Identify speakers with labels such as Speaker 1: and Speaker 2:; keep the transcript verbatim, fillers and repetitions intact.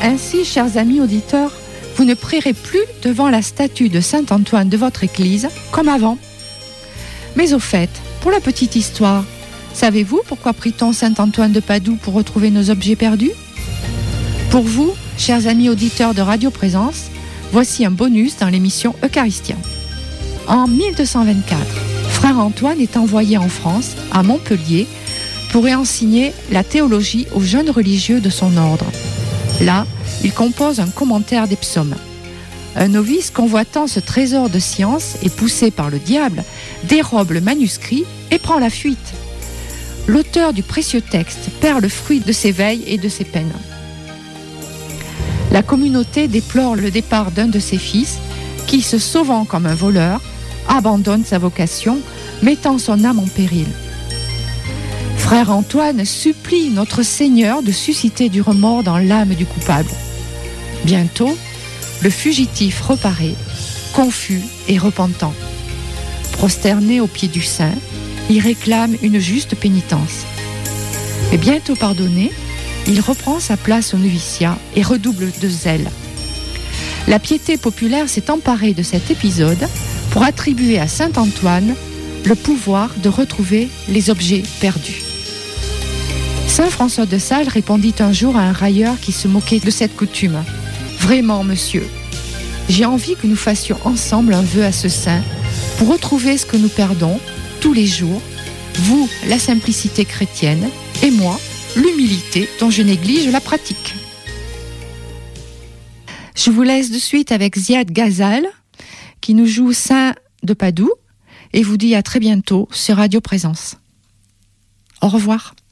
Speaker 1: Ainsi, chers amis auditeurs, vous ne prierez plus devant la statue de Saint Antoine de votre église comme avant. Mais au fait, pour la petite histoire, savez-vous pourquoi prie-t-on Saint Antoine de Padoue pour retrouver nos objets perdus ? Pour vous, chers amis auditeurs de Radio Présence, voici un bonus dans l'émission Eucharistia. En mille deux cent vingt-quatre, frère Antoine est envoyé en France, à Montpellier, pour y enseigner la théologie aux jeunes religieux de son ordre. Là, il compose un commentaire des psaumes. Un novice convoitant ce trésor de science et poussé par le diable, dérobe le manuscrit et prend la fuite. L'auteur du précieux texte perd le fruit de ses veilles et de ses peines. La communauté déplore le départ d'un de ses fils qui, se sauvant comme un voleur, abandonne sa vocation, mettant son âme en péril. Frère Antoine supplie notre Seigneur de susciter du remords dans l'âme du coupable. Bientôt, le fugitif reparaît, confus et repentant. Prosterné aux pieds du saint, il réclame une juste pénitence. Et bientôt pardonné, il reprend sa place au noviciat et redouble de zèle. La piété populaire s'est emparée de cet épisode pour attribuer à Saint Antoine le pouvoir de retrouver les objets perdus. Saint François de Sales répondit un jour à un railleur qui se moquait de cette coutume. « Vraiment, monsieur, j'ai envie que nous fassions ensemble un vœu à ce saint pour retrouver ce que nous perdons tous les jours, vous, la simplicité chrétienne, et moi, l'humilité dont je néglige la pratique. » Je vous laisse de suite avec Ziad Ghazal, qui nous joue Saint de Padoue, et vous dis à très bientôt sur Radio Présence. Au revoir.